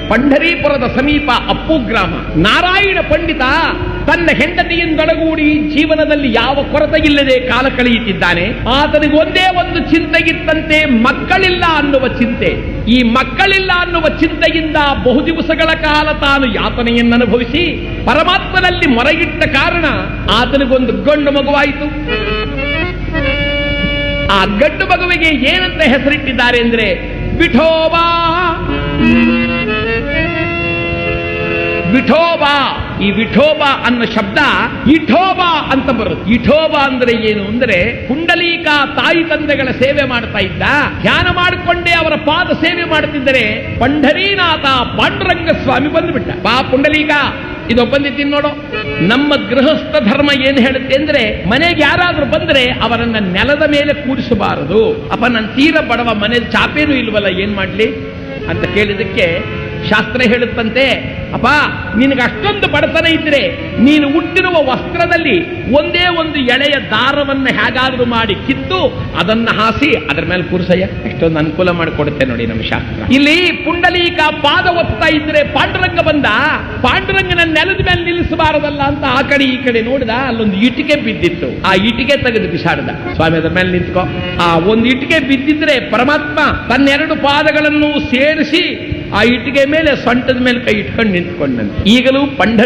ಪಂಢರೀಪುರದ ಸಮೀಪ ಅಪ್ಪು ಗ್ರಾಮ. ನಾರಾಯಣ ಪಂಡಿತ ತನ್ನ ಹೆಂಡತಿಯಿಂದೊಡಗೂಡಿ ಜೀವನದಲ್ಲಿ ಯಾವ ಕೊರತೆ ಇಲ್ಲದೆ ಕಾಲ ಕಳೆಯುತ್ತಿದ್ದಾನೆ. ಆತನಿಗೆ ಒಂದೇ ಒಂದು ಚಿಂತೆಗಿತ್ತಂತೆ, ಮಕ್ಕಳಿಲ್ಲ ಅನ್ನುವ ಚಿಂತೆ. ಈ ಮಕ್ಕಳಿಲ್ಲ ಅನ್ನುವ ಚಿಂತೆಯಿಂದ ಬಹು ದಿವಸಗಳ ಕಾಲ ತಾನು ಯಾತನೆಯನ್ನು ಅನುಭವಿಸಿ ಪರಮಾತ್ಮನಲ್ಲಿ ಮೊರೆಗಿಟ್ಟ ಕಾರಣ ಆತನಿಗೊಂದು ಗಂಡು ಮಗುವಾಯಿತು. ಆ ಗಂಡು ಮಗುವಿಗೆ ಏನಂತ ಹೆಸರಿಟ್ಟಿದ್ದಾರೆ ಅಂದ್ರೆ ವಿಠೋಬಾ. ವಿಠೋಬಾ, ಈ ವಿಠೋಬಾ ಅನ್ನೋ ಶಬ್ದ ಇಠೋಬಾ ಅಂತ ಬರುತ್ತೆ. ಇಠೋಬಾ ಅಂದ್ರೆ ಏನು ಅಂದ್ರೆ ಪುಂಡಲೀಕ ತಾಯಿ ತಂದೆಗಳ ಸೇವೆ ಮಾಡ್ತಾ ಇದ್ದ, ಧ್ಯಾನ ಮಾಡಿಕೊಂಡೇ ಅವರ ಪಾದ ಸೇವೆ ಮಾಡುತ್ತಿದ್ದರೆ ಪಂಢರೀನಾಥ ಪಾಂಡುರಂಗ ಸ್ವಾಮಿ ಬಂದುಬಿಟ್ಟ. ಬಾ ಪುಂಡಲೀಕ, ಇದು ಬಂದಿದ್ದೀನಿ ನೋಡು. ನಮ್ಮ ಗೃಹಸ್ಥ ಧರ್ಮ ಏನು ಹೇಳುತ್ತೆ ಅಂದ್ರೆ ಮನೆಗೆ ಯಾರಾದ್ರೂ ಬಂದ್ರೆ ಅವರನ್ನ ನೆಲದ ಮೇಲೆ ಕೂರಿಸಬಾರದು. ಅಪ್ಪ ನನ್ನ ತೀರ ಬಡವ, ಮನೇಲಿ ಚಾಪೇನು ಇಲ್ವಲ್ಲ, ಏನ್ ಮಾಡ್ಲಿ ಅಂತ ಕೇಳಿದಕ್ಕೆ ಶಾಸ್ತ್ರ ಹೇಳುತ್ತಂತೆ, ಅಪ್ಪ ನಿನಗೆ ಅಷ್ಟೊಂದು ಬಡತನ ಇದ್ರೆ ನೀನು ಹುಟ್ಟಿರುವ ವಸ್ತ್ರದಲ್ಲಿ ಒಂದೇ ಒಂದು ಎಳೆಯ ದಾರವನ್ನು ಹೇಗಾದ್ರೂ ಮಾಡಿ ಕಿತ್ತು ಅದನ್ನ ಹಾಸಿ ಅದರ ಮೇಲೆ ಕೂರ್ಸಯ್ಯ, ಎಷ್ಟೊಂದು ಅನುಕೂಲ ಮಾಡಿಕೊಡುತ್ತೆ ನೋಡಿ ನಮ್ಮ ಶಾಸ್ತ್ರ. ಇಲ್ಲಿ ಪುಂಡಲೀಕ ಪಾದ ಒತ್ತಾ ಇದ್ರೆ ಪಾಂಡುರಂಗ ಬಂದ, ಪಾಂಡುರಂಗನ ನೆಲದ ಮೇಲೆ ನಿಲ್ಲಿಸಬಾರದಲ್ಲ ಅಂತ ಆ ಕಡೆ ಈ ಕಡೆ ನೋಡಿದ, ಅಲ್ಲೊಂದು ಇಟಿಕೆ ಬಿದ್ದಿತ್ತು. ಆ ಇಟಿಕೆ ತೆಗೆದು ಬಿಸಾಡದ, ಸ್ವಾಮಿ ಅದರ ಮೇಲೆ ನಿಂತ್ಕೋ. ಆ ಒಂದು ಇಟಿಕೆ ಬಿದ್ದಿದ್ರೆ ಪರಮಾತ್ಮ ತನ್ನೆರಡು ಪಾದಗಳನ್ನು ಸೇರಿಸಿ ಆ ಇಟ್ಟಿಗೆ ಮೇಲೆ ಸೊಂಟದ ಮೇಲೆ ಕೈ ಇಟ್ಕೊಂಡು ನಿಂತ್ಕೊಂಡಂತೆ. ಈಗಲೂ